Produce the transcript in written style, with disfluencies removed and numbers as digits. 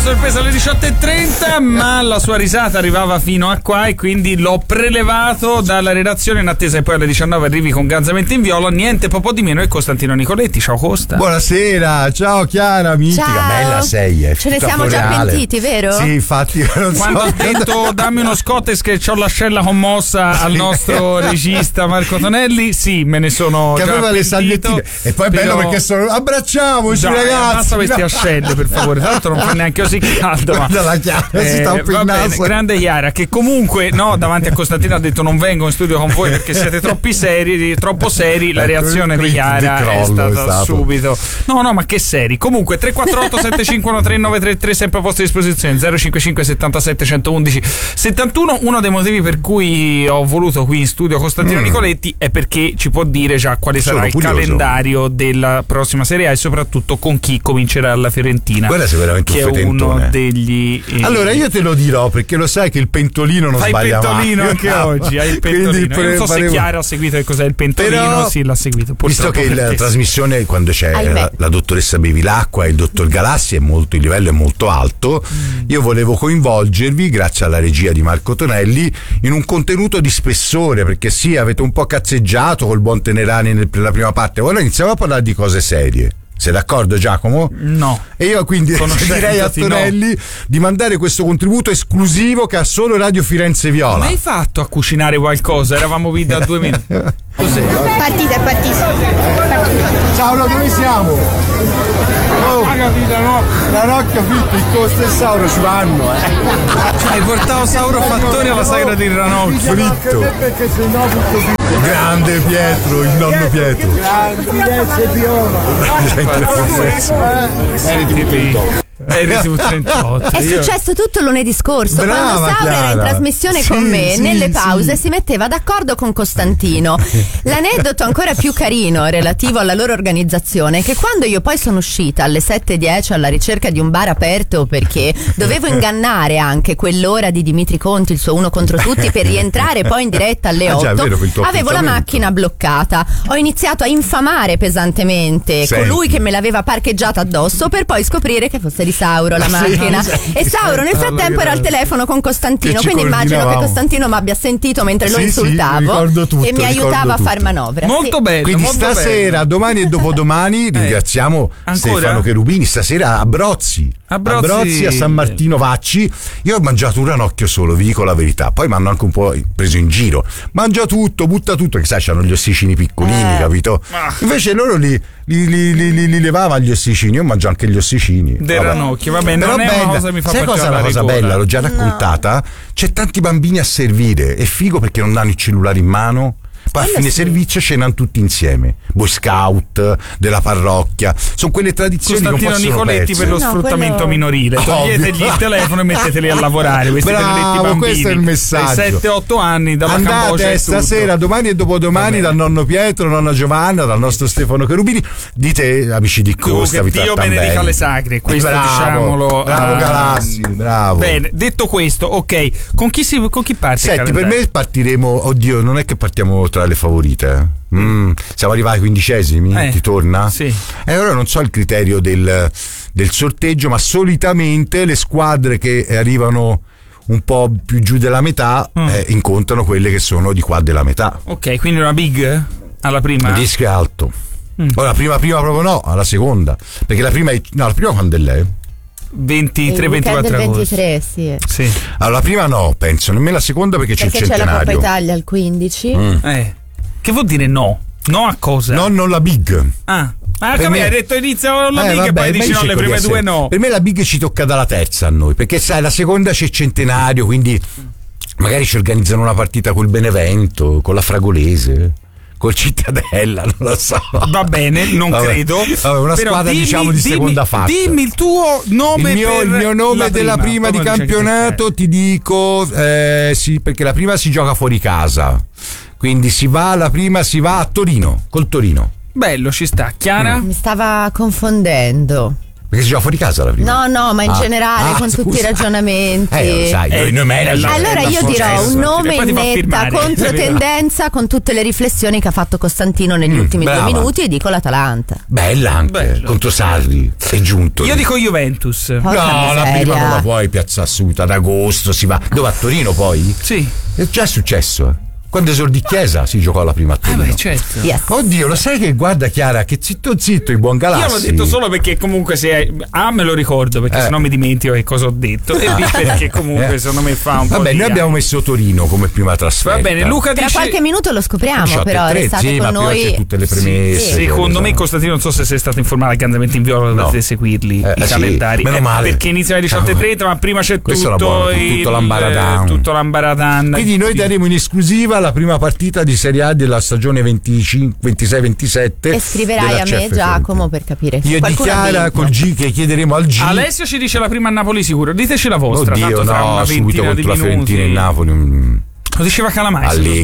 sorpresa alle 18:30, ma la sua risata arrivava fino a qua e quindi l'ho prelevato dalla redazione in attesa che poi alle 19 arrivi con Gazzamente in Viola. Niente po' di meno è Costantino Nicoletti. Ciao Costa. Buonasera, ciao Chiara, mitica, ciao. Bella sei, ce ne siamo già pentiti, vero? Sì, infatti non quando ho detto dammi uno Scottex che c'ho l'ascella commossa al nostro regista Marco Tonelli, sì, me ne sono che già aveva le pentito, salviettine e poi è bello perché sono abbracciamoci ragazzi, basta queste ascelle per favore, tra l'altro non fa neanche così caldo, ma la Chiara si sta un po' in naso. Grande Chiara che comunque davanti a Costantino ha detto non vengo in studio con voi perché siete troppo seri. La reazione di Chiara è stata subito no ma che seri. Comunque 348 751 3933 sempre a vostra disposizione, 055 77 111 71. Uno dei motivi per cui ho voluto qui in studio Costantino Nicoletti è perché ci può dire già quale sarà il calendario della prossima Serie A e soprattutto con chi comincerà la Fiorentina. Guarda se veramente che è uno degli allora io te lo dirò perché lo sai che il pentolino non sbaglia mai. Hai il pentolino anche oggi, hai il pentolino. Io non so se Chiara ha seguito che cos'è il pentolino. Però, sì, l'ha seguito. Visto che la trasmissione quando c'è la dottoressa Bevilacqua e il dottor Galassi il livello è molto alto, io volevo coinvolgervi grazie alla regia di Marco Tonelli in un contenuto di spessore, perché sì, avete un po' cazzeggiato col buon Tenerani nella prima parte, ora iniziamo a parlare di cose serie. Sei d'accordo Giacomo? No. E io quindi direi a Tonelli di mandare questo contributo esclusivo che ha solo Radio Firenze Viola. Come hai fatto a cucinare qualcosa? Eravamo qui da 2 minuti. Cos'è? Partita. Ciao, dove siamo? Oh, la Rocchia Fitto, il Costa e Sauro ci vanno, Hai portato Sauro Fattori alla sagra di Ranocchio. Fritto. Perché se no tutto fritto. Grande Pietro, il nonno Pietro. Grande Firenze Viola. È successo tutto lunedì scorso. Brava, quando Saura era in trasmissione con me, nelle pause si metteva d'accordo con Costantino. L'aneddoto ancora più carino relativo alla loro organizzazione è che quando io poi sono uscita alle 7:10 alla ricerca di un bar aperto perché dovevo ingannare anche quell'ora di Dimitri Conti, il suo uno contro tutti, per rientrare poi in diretta alle 8, avevo la macchina bloccata. Ho iniziato a infamare pesantemente colui che me l'aveva parcheggiata addosso per poi scoprire che fosse di Sauro la macchina. E Sauro nel frattempo era al telefono con Costantino, quindi immagino che Costantino mi abbia sentito mentre lo insultavo e mi aiutava a far manovra. Molto bello. Quindi molto stasera, bello. Domani e dopodomani ringraziamo Stefano Cherubini. Stasera a Brozzi a San Martino Vacci. Io ho mangiato un ranocchio solo, vi dico la verità. Poi mi hanno anche un po' preso in giro. Mangia tutto, butta tutto, che sai, hanno gli ossicini piccolini, capito? Invece loro li levava gli ossicini. Io mangio anche gli ossicini del ranocchio, vabbè, non è una cosa che mi fa sai cosa è la cosa bella? L'ho già raccontata. C'è tanti bambini a servire, è figo perché non hanno il cellulare in mano. Poi a fine servizio cenano tutti insieme, Boy Scout della parrocchia, sono quelle tradizioni che non possono Nicoletti per lo sfruttamento minorile. Toglietegli il telefono e metteteli a lavorare. Questi bambini, questo è il messaggio. 7-8 anni dalla Andate stasera, domani e dopodomani dal nonno Pietro, nonna Giovanna, dal nostro Stefano Cherubini. Dite amici di Costa, che vi Dio benedica le sacre. Questo diciamolo. Bravo Galassi, bravo. Bene, detto questo, ok, con chi parte? Senti, per me partiremo, oddio, non è che partiamo tra le favorite. Siamo arrivati ai 15esimi, ti torna? Sì. E allora non so il criterio del sorteggio, ma solitamente le squadre che arrivano un po' più giù della metà incontrano quelle che sono di qua della metà. Ok, quindi una big alla prima? Il rischio è alto. Ora, la prima proprio no, alla seconda, perché la prima quando è lei? 23-24 agosto. 23, sì. Allora la prima no, penso, nemmeno la seconda perché c'è il centenario. C'è la Coppa Italia al 15. Che vuol dire no? No a cosa? No, non la big. Hai detto inizia la big e poi dici no, le prime due no. Per me la big ci tocca dalla terza a noi, perché sai, la seconda c'è il centenario, quindi magari ci organizzano una partita col Benevento, con la Fragolese, col Cittadella, non lo so. Va bene, non credo. Una squadra di seconda fascia. Dimmi il tuo nome. Il mio nome della prima di campionato ti dico sì, perché la prima si gioca fuori casa. Quindi si va a Torino, col Torino. Bello, ci sta. Chiara? Mi stava confondendo. Perché si gioca fuori casa la prima? No, ma in generale con tutti i ragionamenti. Lo sai, noi manager. Allora io dirò un nome in netta controtendenza con tutte le riflessioni che ha fatto Costantino negli ultimi 2 minuti e dico l'Atalanta. Bella anche, contro Sarri, è giunto. Io dico Juventus. La prima non la puoi piazzare subito, ad agosto si va. Dove, a Torino poi? Sì. È già successo. Quando esordì Chiesa si giocò la prima a Torino. Certo. Yes. Oddio, lo sai che guarda Chiara, che zitto il buon Galassi. Io l'ho detto solo perché comunque se me lo ricordo, perché sennò mi dimentico che cosa ho detto. E B perché comunque secondo me fa un po'. Vabbè, noi abbiamo messo Torino come prima trasferta. Va bene, Luca dice. Tra qualche minuto lo scopriamo, però restate con noi. C'è tutte le premesse. Secondo me, Costantino, non so se sei stato informato che andamento in viola dovete seguirli i calendari. Meno male. Perché iniziano alle 18:30, ma prima c'è tutto l'ambaradan. Quindi noi daremo in esclusiva la prima partita di Serie A della stagione 26-27 e scriverai a me Giacomo per capire io di Chiara col G che chiederemo al G. Alessio ci dice la prima a Napoli sicuro, diteci la vostra. Oddio, tanto tra una subito ventina contro di la minuti Fiorentina e Napoli lo diceva Calamai.